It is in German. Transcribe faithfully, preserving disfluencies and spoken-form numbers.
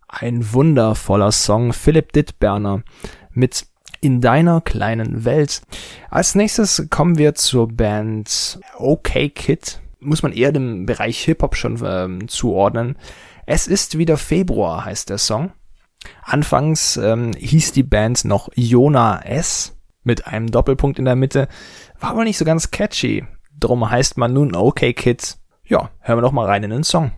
Ein wundervoller Song, Philipp Dittberner mit In deiner kleinen Welt. Als nächstes kommen wir zur Band OK Kid. Muss man eher dem Bereich Hip-Hop schon ähm, zuordnen. Es ist wieder Februar, heißt der Song. Anfangs ähm, hieß die Band noch Jona S. mit einem Doppelpunkt in der Mitte. War aber nicht so ganz catchy. Drum heißt man nun OK Kid. Ja, hören wir doch mal rein in den Song.